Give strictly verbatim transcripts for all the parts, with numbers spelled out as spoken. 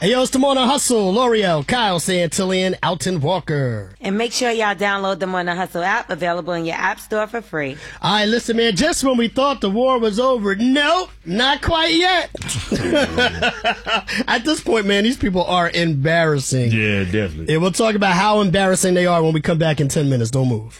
Hey, yo, it's the Morning Hustle. L'Oreal, Kyle Santillan, Alton Walker. And make sure y'all download the Morning Hustle app, available in your app store for free. All right, listen, man, just when we thought the war was over, nope, not quite yet. At this point, man, these people are embarrassing. Yeah, definitely. And we'll talk about how embarrassing they are when we come back in ten minutes. Don't move.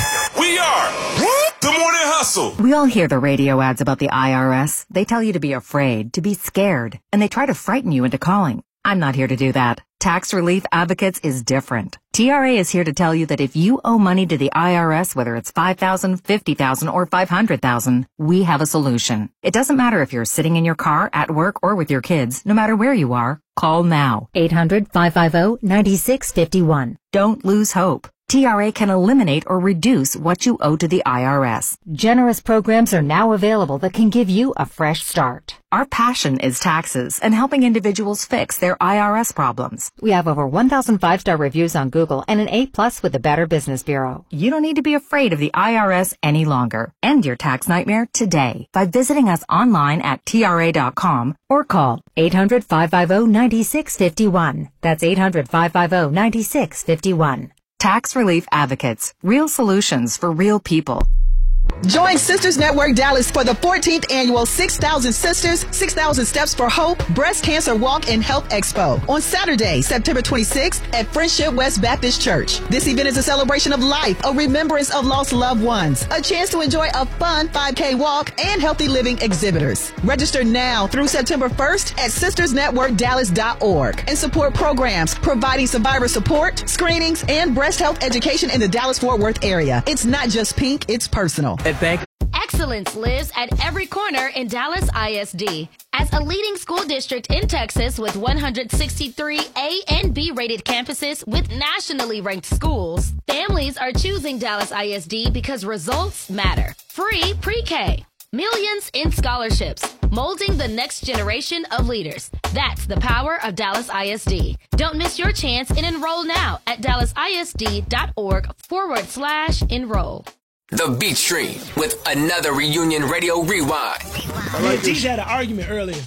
We are the Morning Hustle. We all hear the radio ads about the I R S. They tell you to be afraid, to be scared, and they try to frighten you into calling. I'm not here to do that. Tax Relief Advocates is different. T R A is here to tell you that if you owe money to the I R S, whether it's five thousand dollars, fifty thousand dollars, or five hundred thousand dollars, we have a solution. It doesn't matter if you're sitting in your car, at work, or with your kids. No matter where you are, call now. eight hundred, five five zero, nine six five one. Don't lose hope. T R A can eliminate or reduce what you owe to the I R S. Generous programs are now available that can give you a fresh start. Our passion is taxes and helping individuals fix their I R S problems. We have over one thousand five-star reviews on Google and an A plus with the Better Business Bureau. You don't need to be afraid of the I R S any longer. End your tax nightmare today by visiting us online at T R A dot com or call eight hundred, five five zero, nine six five one. That's eight hundred, five five zero, nine six five one. Tax Relief Advocates. Real solutions for real people. Join Sisters Network Dallas for the fourteenth annual six thousand Sisters, six thousand Steps for Hope Breast Cancer Walk and Health Expo on Saturday, September twenty-sixth at Friendship West Baptist Church. This event is a celebration of life, a remembrance of lost loved ones, a chance to enjoy a fun five K walk, and healthy living exhibitors. Register now through September first at sisters network dallas dot org and support programs providing survivor support, screenings, and breast health education in the Dallas-Fort Worth area. It's not just pink, it's personal. Excellence lives at every corner in Dallas I S D. As a leading school district in Texas with one hundred sixty-three A and B rated campuses with nationally ranked schools, families are choosing Dallas I S D because results matter. Free pre-K. Millions in scholarships, molding the next generation of leaders. That's the power of Dallas I S D. Don't miss your chance and enroll now at dallas I S D dot org forward slash enroll. The Beat Stream with another Reunion Radio Rewind. Me and Tisha had an argument earlier.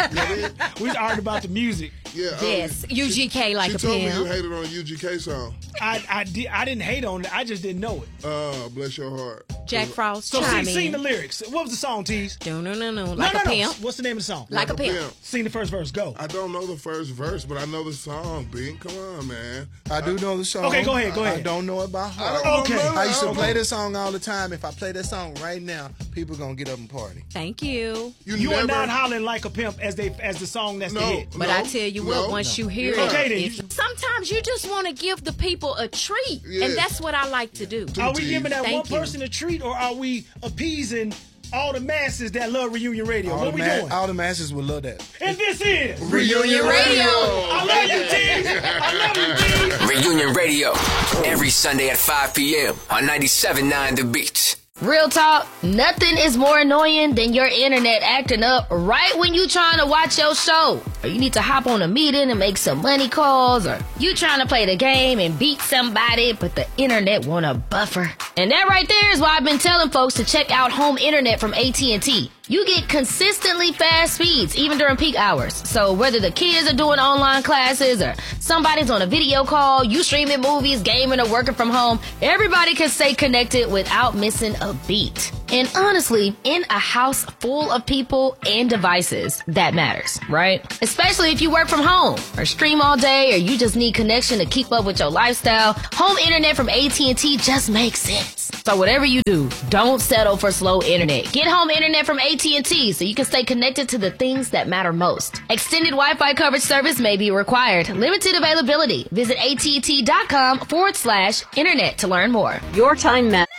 We was arguing about the music. Yeah, yes, um, U G K she, like she a told pimp. me you hated on a U G K song. I I, did, I didn't hate on it. I just didn't know it. Oh, bless your heart. Jack Frost, so chime sing, in. sing the lyrics. What was the song, Tease? No, no, no, no. Like no, a no, pimp. No. What's the name of the song? Like, like a, pimp. pimp. Sing the first verse. Go. I don't know the first verse, but I know the song. Bing, come on, man. I do know the song. Okay, go ahead, go ahead. I don't know it by heart. I okay. I used to play this song all the time. If I play this song right now, people gonna get up and party. Thank you. You, you never... are not hollering like a pimp as they as the song that's no, the hit. But no, I tell you no, what, once no. you hear yeah. it, okay, then if, you... sometimes you just want to give the people a treat, yeah. and that's what I like to do. Are we giving that Thank one person you. a treat, or are we appeasing all the masses that love Reunion Radio? All what we ma- doing? All the masses will love that. And this is Reunion Radio. I love you, T. I love you, T. Reunion Radio every Sunday at five p.m. on ninety-seven point nine The Beat. Real talk, nothing is more annoying than your internet acting up right when you trying to watch your show. Or you need to hop on a meeting and make some money calls, or you trying to play the game and beat somebody, but the internet want to buffer. And that right there is why I've been telling folks to check out home internet from A T and T. You get consistently fast speeds, even during peak hours. So whether the kids are doing online classes or somebody's on a video call, you streaming movies, gaming, or working from home, everybody can stay connected without missing a beat. And honestly, in a house full of people and devices, that matters, right? Especially if you work from home or stream all day, or you just need connection to keep up with your lifestyle. Home internet from A T and T just makes sense. So whatever you do, don't settle for slow internet. Get home internet from A T and T so you can stay connected to the things that matter most. Extended Wi-Fi coverage service may be required. Limited availability. Visit A T and T dot com forward slash internet to learn more. Your time, Matt.